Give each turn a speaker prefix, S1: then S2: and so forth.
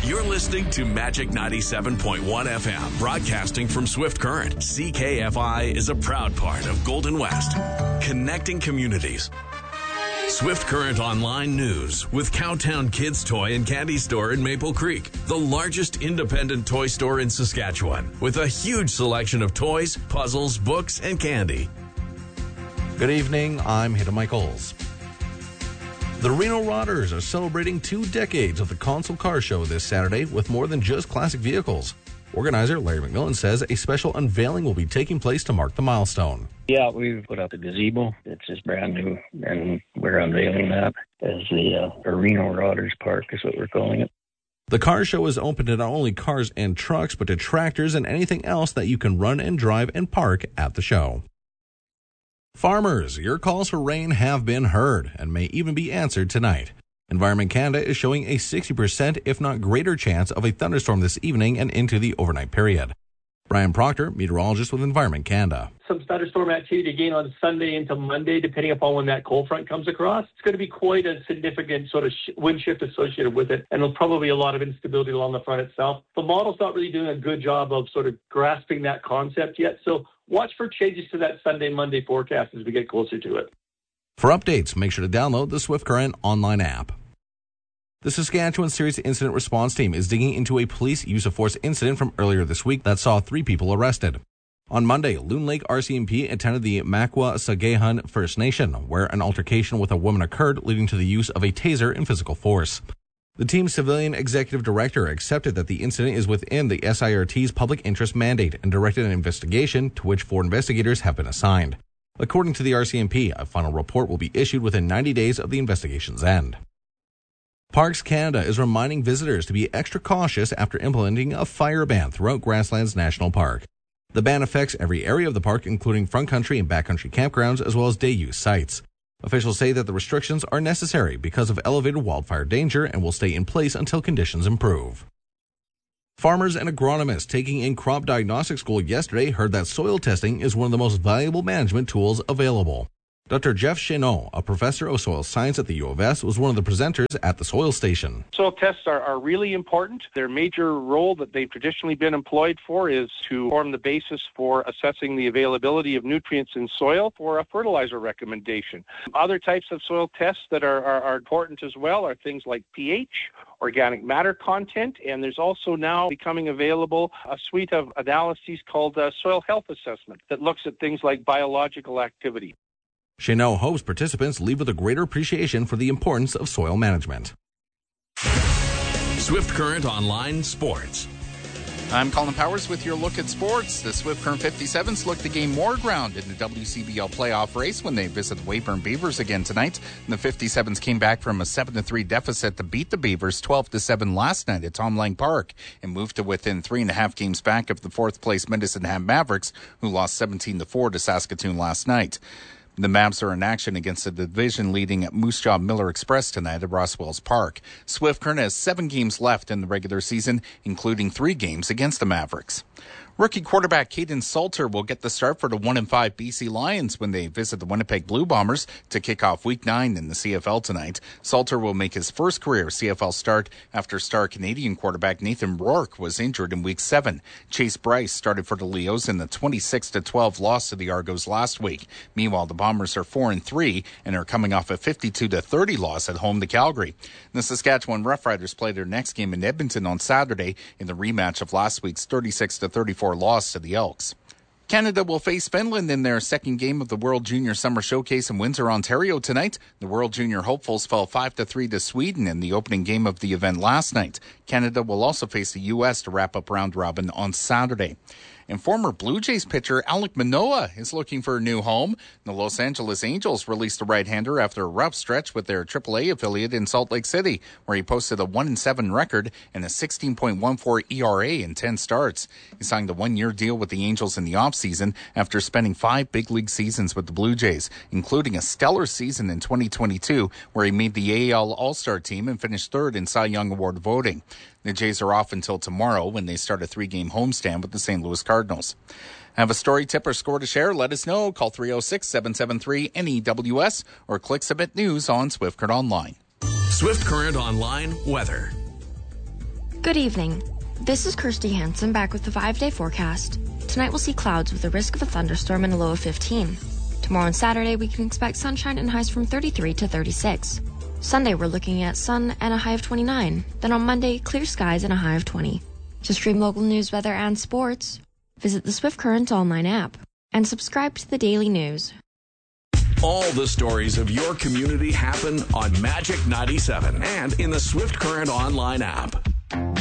S1: You're listening to Magic 97.1 FM, broadcasting from Swift Current. CKFI is a proud part of Golden West, connecting communities. Swift Current Online News with Cowtown Kids Toy and Candy Store in Maple Creek, the largest independent toy store in Saskatchewan, with a huge selection of toys, puzzles, books, and candy.
S2: Good evening, I'm Hayden Michaels. The Reno Rotters are celebrating 2 decades of the Console Car Show this Saturday with more than just classic vehicles. Organizer Larry McMillan says a special unveiling will be taking place to mark the milestone.
S3: Yeah, we've put up a gazebo. It's just brand new, and we're unveiling that as the Reno Rotters Park is what we're calling it.
S2: The car show is open to not only cars and trucks, but to tractors and anything else that you can run and drive and park at the show. Farmers, your calls for rain have been heard and may even be answered tonight. Environment Canada is showing a 60% if not greater chance of a thunderstorm this evening and into the overnight period. Brian Proctor, meteorologist with Environment Canada.
S4: Some thunderstorm activity again on Sunday into Monday, depending upon when that cold front comes across. It's going to be quite a significant sort of wind shift associated with it, and there'll probably be a lot of instability along the front itself. The model's not really doing a good job of sort of grasping that concept yet, so watch for changes to that Sunday, Monday forecast as we get closer to it.
S2: For updates, make sure to download the Swift Current online app. The Saskatchewan Serious Incident Response Team is digging into a police use of force incident from earlier this week that saw 3 people arrested. On Monday, Loon Lake RCMP attended the Makwa Sagahan First Nation, where an altercation with a woman occurred, leading to the use of a taser and physical force. The team's civilian executive director accepted that the incident is within the SIRT's public interest mandate and directed an investigation to which 4 investigators have been assigned. According to the RCMP, a final report will be issued within 90 days of the investigation's end. Parks Canada is reminding visitors to be extra cautious after implementing a fire ban throughout Grasslands National Park. The ban affects every area of the park, including front country and backcountry campgrounds, as well as day-use sites. Officials say that the restrictions are necessary because of elevated wildfire danger and will stay in place until conditions improve. Farmers and agronomists taking in crop diagnostic school yesterday heard that soil testing is one of the most valuable management tools available. Dr. Jeff Chenot, a professor of soil science at the U of S, was one of the presenters at the soil station.
S5: Soil tests are really important. Their major role that they've traditionally been employed for is to form the basis for assessing the availability of nutrients in soil for a fertilizer recommendation. Other types of soil tests that are important as well are things like pH, organic matter content, and there's also now becoming available a suite of analyses called soil health assessment that looks at things like biological activity.
S2: Chenot hopes participants leave with a greater appreciation for the importance of soil management.
S1: Swift Current Online Sports.
S6: I'm Colin Powers with your look at sports. The Swift Current 57s look to gain more ground in the WCBL playoff race when they visit the Weyburn Beavers again tonight. And the 57s came back from a 7-3 deficit to beat the Beavers 12-7 last night at Tom Lang Park and moved to within 3.5 games back of the 4th place Medicine Hat Mavericks, who lost 17-4 to Saskatoon last night. The Mavs are in action against the division-leading Moose Jaw Miller Express tonight at Roswells Park. Swift Current has 7 games left in the regular season, including 3 games against the Mavericks. Rookie quarterback Caden Salter will get the start for the 1-5 BC Lions when they visit the Winnipeg Blue Bombers to kick off Week 9 in the CFL tonight. Salter will make his first career CFL start after star Canadian quarterback Nathan Rourke was injured in Week 7. Chase Bryce started for the Leos in the 26-12 loss to the Argos last week. Meanwhile, the Bombers are 4-3 and are coming off a 52-30 loss at home to Calgary. The Saskatchewan Roughriders play their next game in Edmonton on Saturday in the rematch of last week's 36-34 loss to the Elks. Canada will face Finland in their second game of the World Junior Summer Showcase in Windsor, Ontario tonight. The World Junior hopefuls fell 5-3 to Sweden in the opening game of the event last night. Canada will also face the U.S. to wrap up round robin on Saturday. And former Blue Jays pitcher Alek Manoah is looking for a new home. The Los Angeles Angels released the right-hander after a rough stretch with their AAA affiliate in Salt Lake City, where he posted a 1-7 record and a 16.14 ERA in 10 starts. He signed a 1-year deal with the Angels in the offseason after spending 5 big league seasons with the Blue Jays, including a stellar season in 2022, where he made the AL All-Star team and finished 3rd in Cy Young Award voting. The Jays are off until tomorrow when they start a 3-game homestand with the St. Louis Cardinals. Have a story, tip, or score to share? Let us know. Call 306-773-NEWS or click Submit News on Swift Current Online.
S1: Swift Current Online Weather.
S7: Good evening. This is Kirsty Hansen back with the 5-day forecast. Tonight we'll see clouds with a risk of a thunderstorm and a low of 15. Tomorrow and Saturday we can expect sunshine and highs from 33 to 36. Sunday we're looking at sun and a high of 29. Then on Monday, clear skies and a high of 20. To stream local news, weather, and sports, visit the Swift Current online app and subscribe to the daily news.
S1: All the stories of your community happen on Magic 97 and in the Swift Current online app.